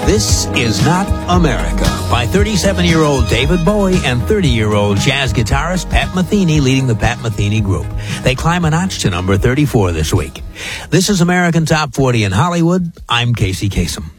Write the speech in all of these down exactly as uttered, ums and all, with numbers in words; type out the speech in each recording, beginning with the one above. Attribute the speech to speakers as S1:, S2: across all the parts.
S1: This is Not America by thirty-seven-year-old David Bowie and thirty-year-old jazz guitarist Pat Metheny leading the Pat Metheny Group. They climb a notch to number thirty-four this week. This is American Top forty in Hollywood. I'm Casey Kasem.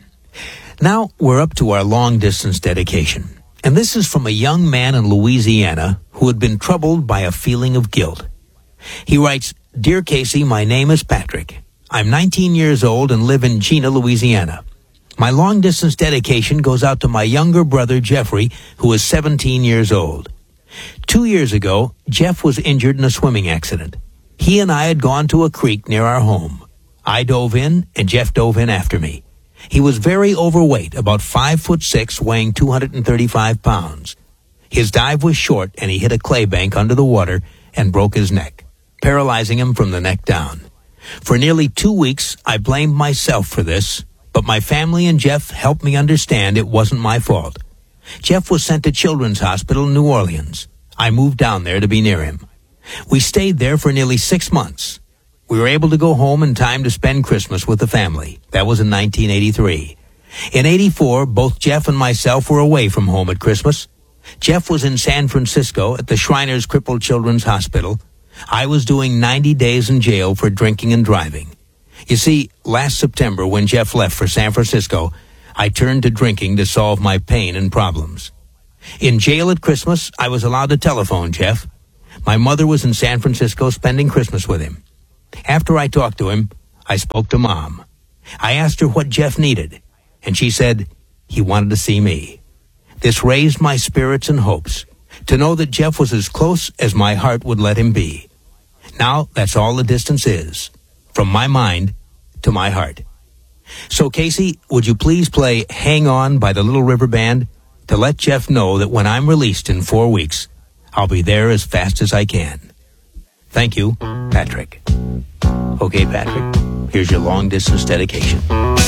S1: Now we're up to our long-distance dedication. And this is from a young man in Louisiana who had been troubled by a feeling of guilt. He writes, "Dear Casey, my name is Patrick. I'm nineteen years old and live in Chena, Louisiana. My long-distance dedication goes out to my younger brother, Jeffrey, who is seventeen years old. Two years ago, Jeff was injured in a swimming accident. He and I had gone to a creek near our home. I dove in, and Jeff dove in after me. He was very overweight, about five foot six, weighing two hundred thirty-five pounds. His dive was short, and he hit a clay bank under the water and broke his neck, paralyzing him from the neck down. For nearly two weeks, I blamed myself for this, but my family and Jeff helped me understand it wasn't my fault. Jeff was sent to Children's Hospital in New Orleans. I moved down there to be near him. We stayed there for nearly six months. We were able to go home in time to spend Christmas with the family. That was in nineteen eighty-three. In eighty-four, both Jeff and myself were away from home at Christmas. Jeff was in San Francisco at the Shriners Crippled Children's Hospital. I was doing ninety days in jail for drinking and driving. You see, last September when Jeff left for San Francisco, I turned to drinking to solve my pain and problems. In jail at Christmas, I was allowed to telephone Jeff. My mother was in San Francisco spending Christmas with him. After I talked to him, I spoke to Mom. I asked her what Jeff needed, and she said he wanted to see me. This raised my spirits and hopes, to know that Jeff was as close as my heart would let him be. Now that's all the distance is, from my mind to my heart. So, Casey, would you please play Hang On by the Little River Band to let Jeff know that when I'm released in four weeks, I'll be there as fast as I can. Thank you, Patrick." Okay, Patrick, here's your long-distance dedication.